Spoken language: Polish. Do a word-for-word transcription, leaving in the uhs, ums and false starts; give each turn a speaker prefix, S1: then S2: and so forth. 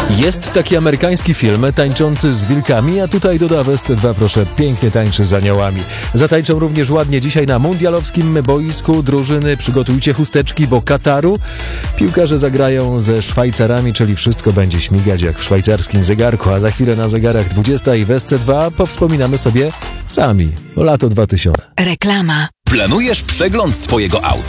S1: Jest taki amerykański film tańczący z wilkami, a tutaj doda W S C dwa, proszę, pięknie tańczy z aniołami. Zatańczą również ładnie dzisiaj na mundialowskim boisku drużyny. Przygotujcie chusteczki, bo Kataru piłkarze zagrają ze Szwajcarami, czyli wszystko będzie śmigać jak w szwajcarskim zegarku, a za chwilę na zegarach dwudziesta i W S C dwa powspominamy sobie sami o lato dwa tysiące.
S2: Reklama.
S3: Planujesz przegląd swojego auta?